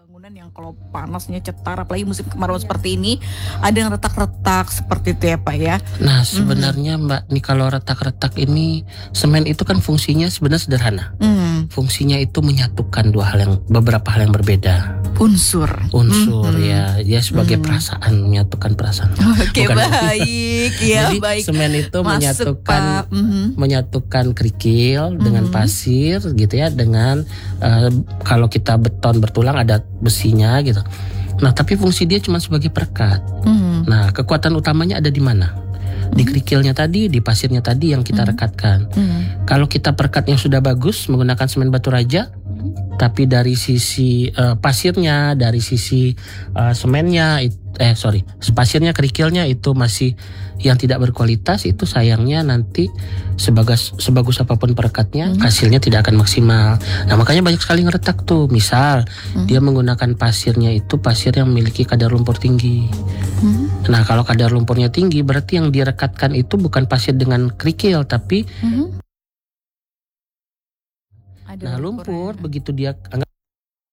Bangunan yang kalau panasnya cetar, apalagi musim kemarau seperti ini, ada yang retak-retak seperti itu ya Pak ya. Nah sebenarnya Mbak nih, kalau retak-retak ini, semen itu kan fungsinya sebenarnya sederhana. Fungsinya itu menyatukan beberapa hal yang berbeda. Unsur Ya sebagai perasaan, menyatukan perasaan. Oke, baik ya. Jadi baik. semen itu Masuk, Pak. menyatukan kerikil dengan pasir gitu ya, dengan kalau kita beton bertulang ada besinya gitu. Nah tapi fungsi dia cuma sebagai perekat. Nah kekuatan utamanya ada di mana? Di kerikilnya tadi, di pasirnya tadi yang kita rekatkan. Kalau kita perekatnya sudah bagus menggunakan semen batu raja, tapi dari sisi pasirnya, dari sisi semennya, pasirnya, kerikilnya itu masih yang tidak berkualitas, itu sayangnya nanti sebagus apapun perekatnya, hasilnya tidak akan maksimal. Nah makanya banyak sekali ngeretak tuh. Misal dia menggunakan pasirnya itu pasir yang memiliki kadar lumpur tinggi. Nah kalau kadar lumpurnya tinggi, berarti yang direkatkan itu bukan pasir dengan kerikil, tapi Ada nah lumpur. Begitu dia